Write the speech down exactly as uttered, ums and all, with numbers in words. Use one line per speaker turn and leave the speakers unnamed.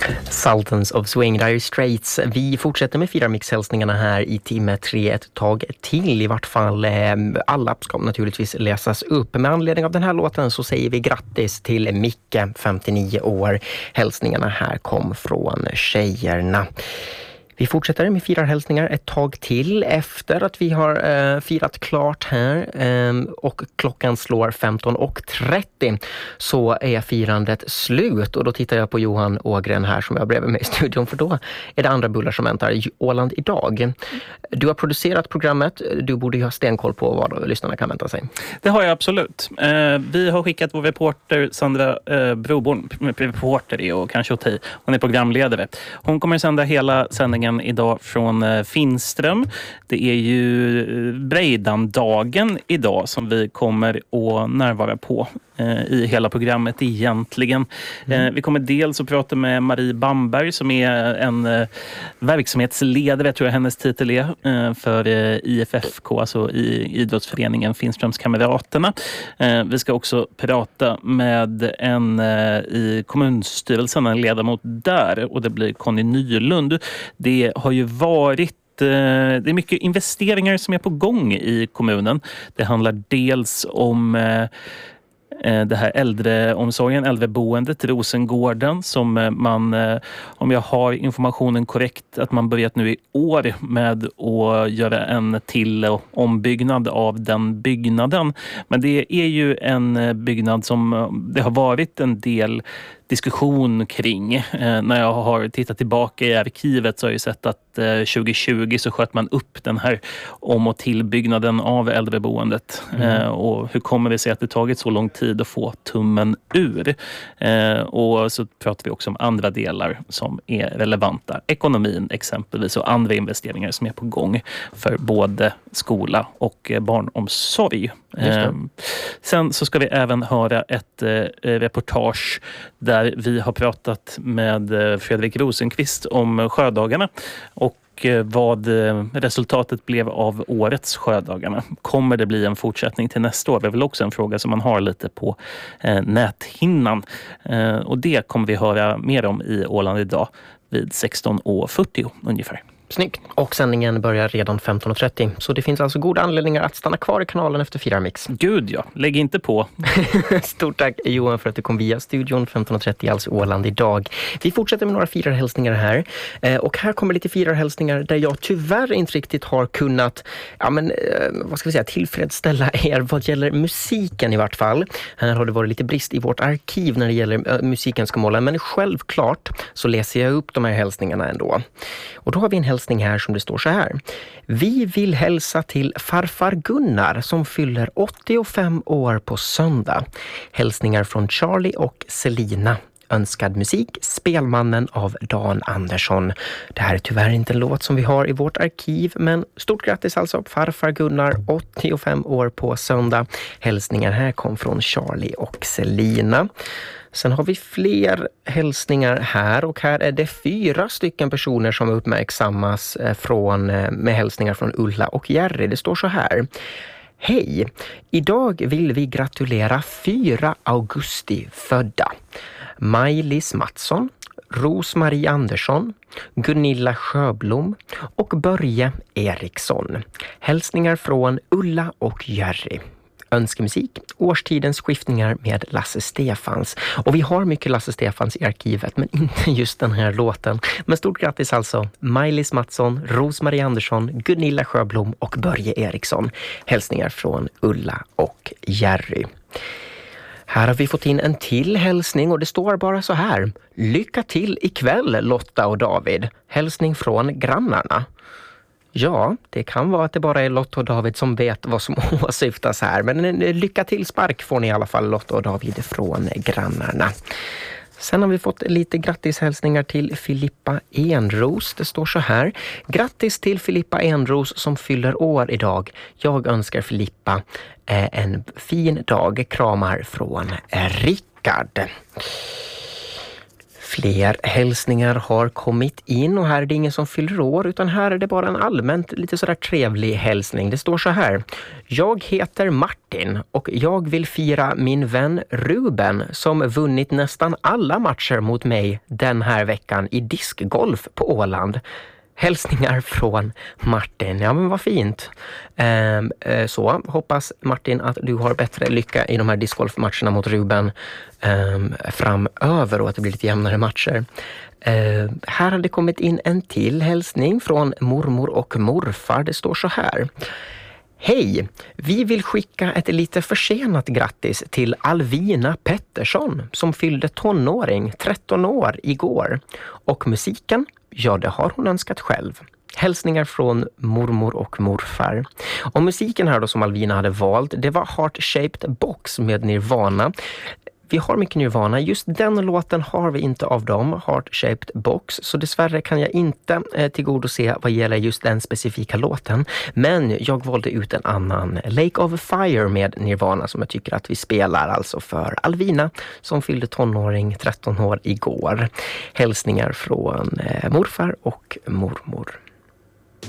Sultans of Swing, Dire Straits. Vi fortsätter med fyra mixhälsningarna här i timme tre ett tag till. I vart fall alla ska naturligtvis läsas upp. Med anledning av den här låten så säger vi grattis till Micke, femtionio år. Hälsningarna här kom från tjejerna. Vi fortsätter med firarhälsningar ett tag till efter att vi har eh, firat klart här eh, och klockan slår femton och trettio så är firandet slut och då tittar jag på Johan Ågren här som jag bredvid mig i studion för då är det andra bullar som väntar. Åland idag. Du har producerat programmet, du borde ju ha stenkoll på vad lyssnarna kan vänta sig.
Det har jag absolut. Eh, vi har skickat vår reporter Sandra eh, Broborn, reporter och kanske Otej. Hon är programledare. Hon kommer sända hela sändningen idag från Finström. Det är ju Breidandagen idag som vi kommer att närvara på eh, i hela programmet egentligen. Mm. Eh, vi kommer dels att prata med Marie Bamberg som är en eh, verksamhetsledare, tror jag hennes titel är, eh, för eh, I F F K, alltså i idrottsföreningen Finströmskamraterna. Eh, vi ska också prata med en eh, i kommunstyrelsen, en ledamot där, och det blir Conny Nylund. Det Det har ju varit, det är mycket investeringar som är på gång i kommunen. Det handlar dels om det här äldreomsorgen, äldreboendet, Rosengården, som man, om jag har informationen korrekt, att man börjat nu i år med att göra en till ombyggnad av den byggnaden. Men det är ju en byggnad som det har varit en del diskussion kring. Eh, när jag har tittat tillbaka i arkivet så har jag sett att eh, tjugo tjugo så sköt man upp den här om- och tillbyggnaden av äldreboendet. Mm. Eh, och hur kommer det sig att det tagit så lång tid att få tummen ur? Eh, och så pratar vi också om andra delar som är relevanta. Ekonomin exempelvis och andra investeringar som är på gång för både skola och eh, barnomsorg. Eh, sen så ska vi även höra ett eh, reportage där vi har pratat med Fredrik Rosenqvist om sjödagarna och vad resultatet blev av årets sjödagarna. Kommer det bli en fortsättning till nästa år? Det är väl också en fråga som man har lite på eh, näthinnan. Eh, och det kommer vi höra mer om i Åland idag vid sexton och fyrtio ungefär.
Snyggt. Och sändningen börjar redan femton och trettio. Så det finns alltså goda anledningar att stanna kvar i kanalen efter Firarmix.
Gud ja, lägg inte på.
Stort tack Johan för att du kom via studion femton och trettio, alltså Åland idag. Vi fortsätter med några firarhälsningar här. Eh, och här kommer lite firarhälsningar där jag tyvärr inte riktigt har kunnat ja, men, eh, vad ska vi säga, tillfredsställa er vad gäller musiken i vart fall. Här har det varit lite brist i vårt arkiv när det gäller eh, musikenskemålen. Men självklart så läser jag upp de här hälsningarna ändå. Och då har vi en hälsning här som det står så här. Vi vill hälsa till farfar Gunnar som fyller åttiofem år på söndag. Hälsningar från Charlie och Selina. Önskad musik, Spelmannen av Dan Andersson. Det här är tyvärr inte en låt som vi har i vårt arkiv, men stort grattis alltså farfar Gunnar, åttiofem år på söndag. Hälsningar här kom från Charlie och Selina. Sen har vi fler hälsningar här och här är det fyra stycken personer som uppmärksammas från, med hälsningar från Ulla och Jerry. Det står så här. Hej, idag vill vi gratulera fyra augusti födda. Maj-Lis Mattsson, Rosmarie Andersson, Gunilla Sjöblom och Börje Eriksson. Hälsningar från Ulla och Jerry. Önskemusik, årstidens skiftningar med Lasse Stefans. Och vi har mycket Lasse Stefans i arkivet, men inte just den här låten. Men stort grattis alltså, Maj-Lis Mattsson, Rosmarie Andersson, Gunilla Sjöblom och Börje Eriksson. Hälsningar från Ulla och Jerry. Här har vi fått in en till hälsning och det står bara så här. Lycka till ikväll Lotta och David. Hälsning från grannarna. Ja, det kan vara att det bara är Lotta och David som vet vad som åsyftas här. Men en lycka till spark får ni i alla fall Lotta och David från grannarna. Sen har vi fått lite grattishälsningar till Filippa Enros. Det står så här. Grattis till Filippa Enros som fyller år idag. Jag önskar Filippa eh, en fin dag. Kramar från eh, Rickard. Fler hälsningar har kommit in och här är det ingen som fyller år utan här är det bara en allmänt lite sådär trevlig hälsning. Det står så här: jag heter Martin och jag vill fira min vän Ruben som vunnit nästan alla matcher mot mig den här veckan i diskgolf på Åland. Hälsningar från Martin. Ja, men vad fint. Ehm, så hoppas Martin att du har bättre lycka i de här discgolfmatcherna mot Ruben ehm, framöver och att det blir lite jämnare matcher. Ehm, här har det kommit in en till hälsning från mormor och morfar. Det står så här: hej, vi vill skicka ett lite försenat grattis till Alvina Pettersson som fyllde tonåring, tretton år, igår. Och musiken, ja det har hon önskat själv. Hälsningar från mormor och morfar. Och musiken här då som Alvina hade valt, det var Heart Shaped Box med Nirvana. Vi har mycket Nirvana. Just den låten har vi inte av dem, Heart Shaped Box. Så dessvärre kan jag inte eh, tillgodose vad gäller just den specifika låten. Men jag valde ut en annan, Lake of Fire med Nirvana, som jag tycker att vi spelar alltså för Alvina som fyllde tonåring, tretton år igår. Hälsningar från eh, morfar och mormor.